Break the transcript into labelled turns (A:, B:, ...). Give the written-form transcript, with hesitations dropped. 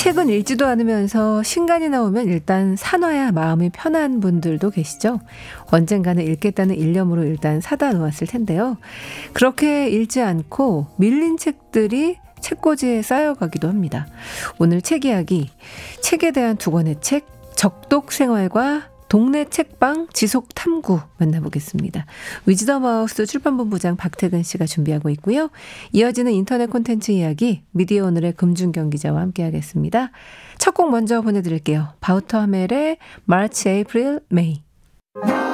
A: 책은 읽지도 않으면서 신간이 나오면 일단 사놔야 마음이 편한 분들도 계시죠. 언젠가는 읽겠다는 일념으로 일단 사다 놓았을 텐데요. 그렇게 읽지 않고 밀린 책들이 책꽂이에 쌓여가기도 합니다. 오늘 책 이야기, 책에 대한 두 권의 책, 적독 생활과 동네 책방 지속 탐구 만나보겠습니다. 위즈덤하우스 출판본부장 박태근 씨가 준비하고 있고요. 이어지는 인터넷 콘텐츠 이야기 미디어 오늘의 금준경 기자와 함께하겠습니다. 첫 곡 먼저 보내드릴게요. 바우터 하멜의 March, April, May.